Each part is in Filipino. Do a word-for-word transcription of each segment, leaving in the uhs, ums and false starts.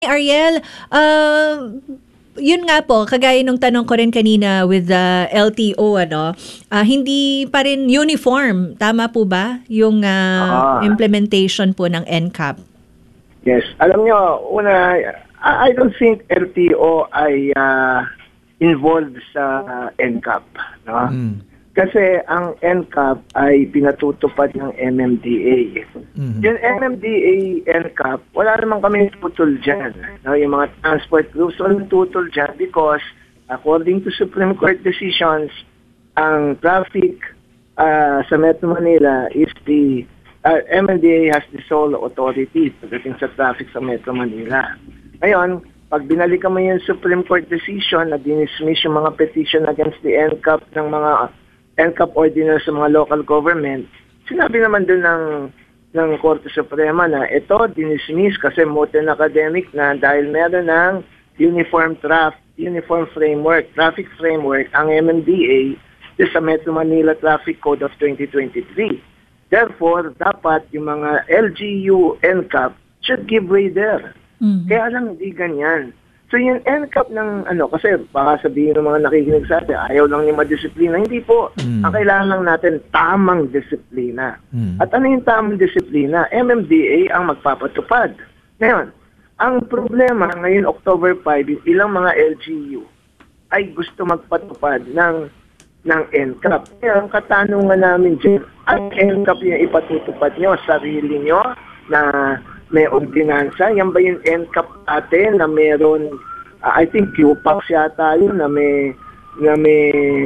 Ariel, uh, yun nga po, kagaya nung tanong ko rin kanina with the L T O, ano, ah, hindi pa rin uniform. Tama po ba yung ah, Ah, implementation po ng N C A P? yes. Alam nyo, una, I I don't think L T O ay ah, involved sa N C A P. No? Mm. Kasi ang N C A P ay pinatutupad ng M M D A. Mhm. Yung M M D A, N C A P, wala naman kami tutol dyan. No? Yung mga transport groups, walang tutol dyan because according to Supreme Court decisions, ang traffic ah, sa Metro Manila is the uh, M M D A has the sole authority pagdating sa traffic sa Metro Manila. Ngayon, pag binalikan mo yung Supreme Court decision na dinismiss yung mga petition against the N C A P ng mga N C A P ordinance sa mga local government, sinabi naman dun ng ng Korte Suprema na ito dinismiss kasi modern academic na dahil meron ng uniform traffic, uniform framework, traffic framework ang M M D A sa Metro Manila Traffic Code of twenty twenty-three. Therefore, dapat yung mga L G U N C A P should give way there. Mhm. Kaya lang hindi ganyan. So yung N C A P ng ano, kasi baka sabihin ng mga nakikinig sa atin, ayaw lang niya madisiplina. Hindi po. Mm. Ang kailangan lang natin, tamang disiplina. Mm. At ano yung tamang disiplina? M M D A ang magpapatupad. Ngayon, ang problema ngayon October five, yung ilang mga L G U ay gusto magpatupad ng ng N C A P. Kaya ang katanungan namin dyan, ang N C A P yung ipatutupad nyo, sarili nyo na may ordinansa? Yan ba yung N C A P atin na meron, uh, I think Q P A C yata yun na may, na may,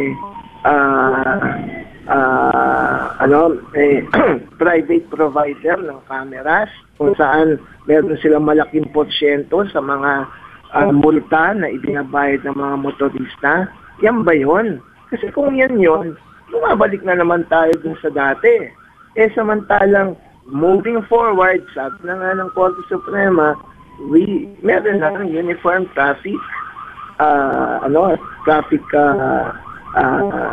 uh, uh, ano, may private provider ng cameras kung saan meron silang malaking porsyento sa mga uh, multa na ibinabayad ng mga motorista. Yan ba yun? Kasi kung yan yun, bumabalik na naman tayo dun sa dati. Eh samantalang, moving forward, sabi na nga ng Korte Suprema, we meron na ng uniform traffic, uh, ano, traffic uh, uh,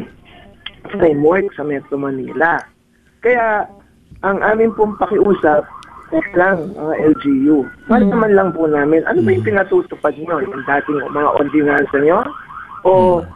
framework sa Metro Manila. Kaya, ang amin pong pakiusap, eh lang, mga L G U, malaman lang po namin, ano ba yung pinatutupad nyo? Yung dating mga ordinansa nyo? O,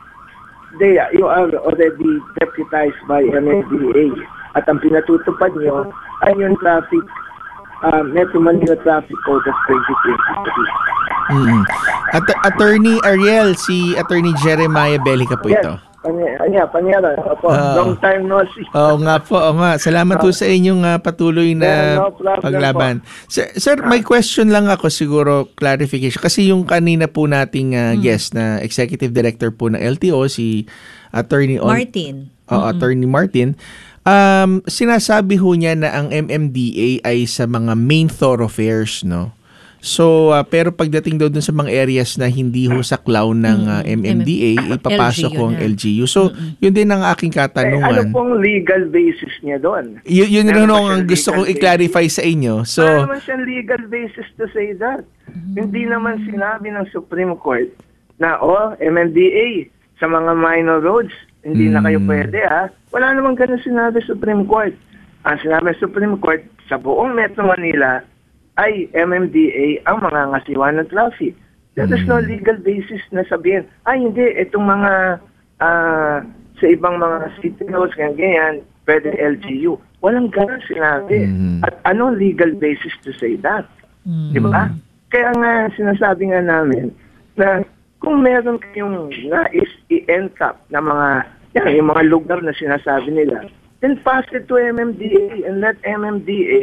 they, you are already deputized by M M D A? At ang pinatutupad nyo ay yung traffic, uh, Metro Manila Traffic Code of twenty twenty-three. Mm. At Attorney Ariel, si Attorney Jeremiah Bellica po ito. Yes, Panya, Panyara, opo, Ah. long time no see. Oo nga po, oo nga. Salamat po sa inyong ah, patuloy na No, no problem paglaban. Sir, sir, may question lang ako siguro, clarification. Kasi yung kanina po nating ah, guest na Executive Director po ng L T O, si Attorney On- Martin. Oo, Attorney Martin, um, sinasabi ho niya na ang M M D A ay sa mga main thoroughfares, no? So, ah, pero pagdating daw dun sa mga areas na hindi ho saklaw ng ah, M M D A, ipapasok L G U ko ang na. L G U. So, yun din ang aking Eh, ano katanungan. pong legal basis niya doon? Y- yun rin Meron ba ho ang siyang gusto legal kong i-clarify sa inyo. So, Wala naman siyang legal basis to say that. Hindi naman sinabi ng Supreme Court na, oh, M M D A, sa mga minor roads, hindi na kayo Mm. pwede, ha? Wala naman ganun sinabi Supreme Court. Ang sinabi ng Supreme Court, sa buong Metro Manila, ay M M D A ang mga ngasiwa ng traffic. There is no legal basis na sabihin, ay hindi, itong mga ah, sa ibang mga city roads, ganyan, ganyan, pwede L G U. Walang ganun sinabi. Mhm. At anong legal basis to say that? Di ba? Kaya nga, sinasabi nga namin na kung meron kayong nais i-N C A P na mga, yan, yung mga lugar na sinasabi nila, then pass it to M M D A and let M M D A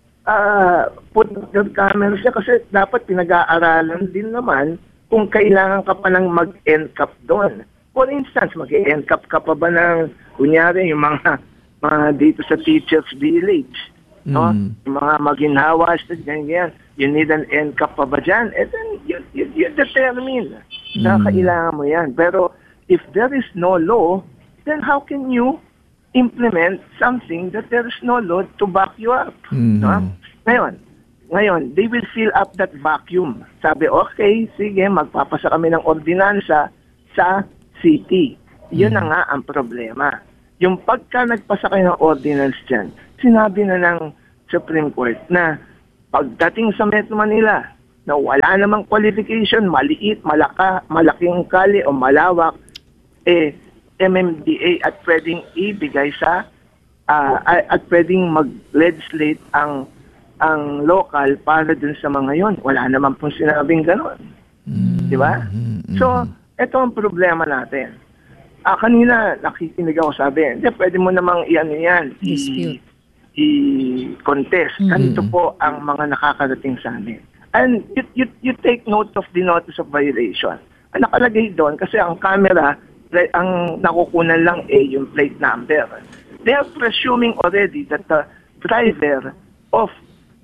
uh, put the cameras siya kasi dapat pinag-aaralan din naman kung kailangan ka pa ng mag-N C A P doon. For instance, mag-N C A P ka pa ba ng, kunyari, yung mga, mga dito sa Teachers Village, no? Mm. Yung mga maginhawas, ganyan, you need an N C A P pa ba dyan? And then you, you, you determine na Mm. kailangan mo yan. Pero if there is no law, then how can you implement something that there is no law to back you up? Mhm. No? Ngayon, ngayon, they will fill up that vacuum. Sabi, okay, sige, magpapasa kami ng ordinansa sa city. Yun na nga ang problema. Yung pagka nagpasa kayo ng ordinance dyan, sinabi na ng Supreme Court na pagdating sa Metro Manila, na wala namang qualification, maliit, malaka, malaking kali o malawak, eh, M M D A at pwedeng ibigay sa, uh, at pwedeng mag-legislate ang ang local para dun sa mga yon. Wala naman pong sinabing gano'n. Mm-hmm. Di ba? So, ito ang problema natin. Ah, kanina, nakikinig ako, sabi, hindi, pwede mo namang i-ano yan, i- i-contest. Mm-hmm. Ganito po ang mga nakakarating sa amin. And you, you, you take note of the notice of violation. Ang nakalagay doon, kasi ang camera, ang nakukunan lang eh, yung plate number. They are presuming already that the driver of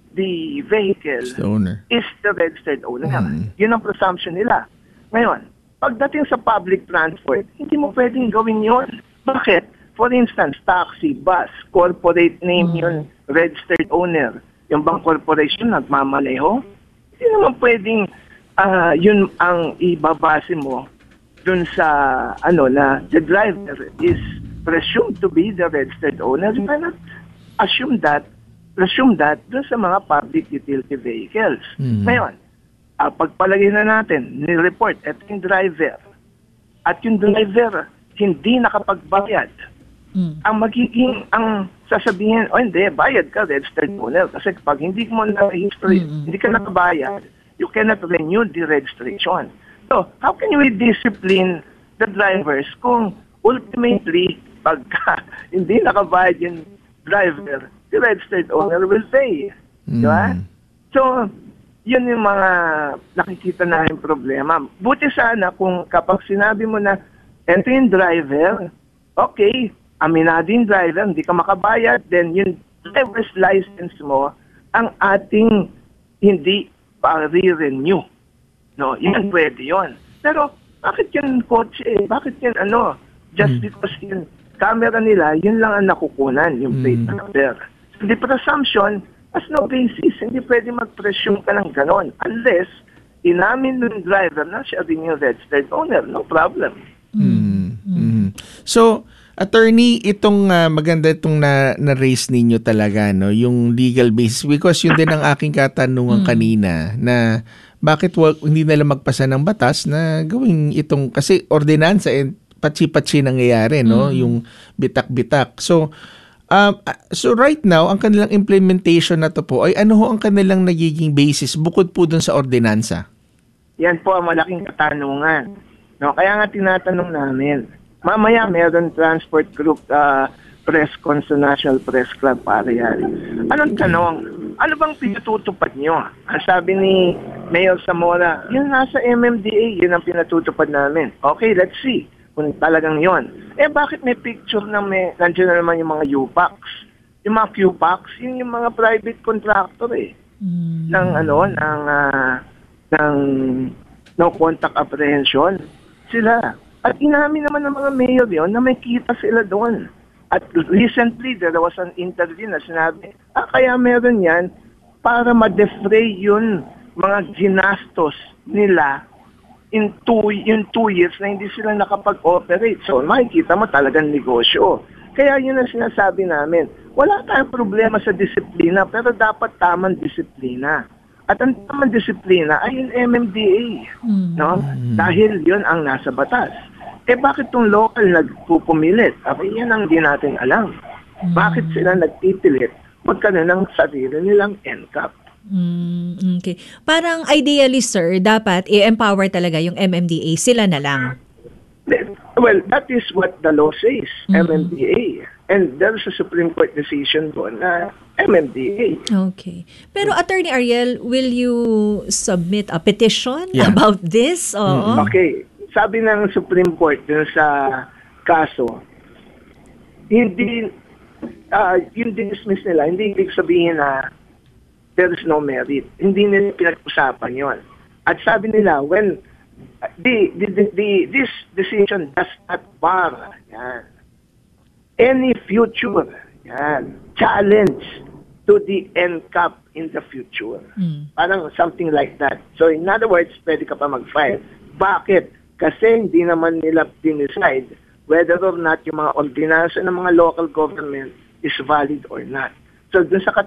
the vehicle the owner. is the registered owner. Mm. Yun ang presumption nila. Ngayon, pagdating sa public transport, hindi mo pwedeng gawin yun. Bakit? For instance, taxi, bus, corporate name mm. yun, registered owner. Yung bang corporation nagmamaneho? Hindi naman pwedeng uh, yun ang ibabase mo dun sa ano na the driver is presumed to be the registered owner. You cannot assume that assume that dun sa mga public utility vehicles. Mm-hmm. Ngayon, uh, pagpalagay na natin, ni-report at yung driver, at yung driver hindi nakapagbayad, mm. ang magiging, ang sasabihin, o oh, hindi, bayad ka, registered owner. Kasi pag hindi mo na history, mm-hmm. hindi ka nakabayad, you cannot renew the registration. So, how can we discipline the drivers kung ultimately, pagka hindi nakabayad yung driver, the registered owner will pay. Mm. Di ba? So, yun yung mga nakikita na yung problema. Buti sana kung kapag sinabi mo na, eto yung driver, okay, aminado yung driver, hindi ka makabayad, then yung driver's license mo, ang ating hindi pa-re-renew. No, yun pwede yun. Pero, bakit yung kotse eh? Bakit yung ano? Just mm. because yung camera nila, yun lang ang nakukunan, yung plate mm. number. The presumption has no basis. Hindi pwede mag-presume ka ng ganon unless inamin ng driver na siya din yung registered owner. No problem. Mm-hmm. So, attorney, itong uh, maganda itong na, na-raise ninyo talaga, no? Yung legal basis. Because yun din ang aking katanungan mm. kanina na bakit wag, hindi nila magpasa ng batas na gawing itong, kasi ordinansa eh, patsi-patsi nangyayari, no? Mm. Yung bitak-bitak. So, Um, so right now, ang kanilang implementation na to po ay ano ho ang kanilang nagiging basis bukod po dun sa ordinansa? Yan po ang malaking katanungan. No, kaya nga tinatanong namin. Mamaya meron transport group uh, press con sa National Press Club para yan. Anong tanong? Ano bang pinatutupad nyo? Ang sabi ni Mayor Zamora, yun nasa M M D A, yun ang pinatutupad namin. Okay, let's see kung talagang yon. Eh, bakit may picture na may, nandiyan na naman yung mga U PACs? Yung mga Q PACs, yun yung mga private contractor eh. Mm. Ng ano, ng, uh, ng no contact apprehension. Sila. At inamin naman ng mga mayor yon na may kita sila doon. At recently, there was an interview na sinabi, ah, kaya meron yan para ma-defray yun mga ginastos nila in two, in two years na hindi sila nakapag-operate. So, makikita mo talagang negosyo. Kaya yun ang sinasabi namin. Wala tayong problema sa disiplina, pero dapat tamang disiplina. At ang tamang disiplina ay yung M M D A. Mm. No? Dahil yun ang nasa batas. Eh, bakit itong local nagpupumilit? Okay, yan ang di natin alam. Mm. Bakit sila nagpipilit magkaroon ng sarili nilang N C A P? Mm, okay. Parang ideally, sir, dapat i-empower talaga yung M M D A. Sila na lang. Well, that is what the law says, mm-hmm. M M D A. And there's a Supreme Court decision doon na M M D A. Okay. Pero Attorney Ariel, will you submit a petition yeah. about this? Oo. Mm-hmm. Okay. Sabi ng Supreme Court dun sa kaso, hindi, uh, yung dismiss nila, hindi ibig sabihin na there is no merit. Hindi nila pinag-usapan yon. At sabi nila, when the, the, the, the, this decision does not bar yan, any future yan, challenge to the N C A P in the future. Mm. Parang something like that. So in other words, pwede ka pa mag-file. Bakit? Kasi hindi naman nila dinecide whether or not yung mga ordinansa ng mga local government is valid or not. So dun sa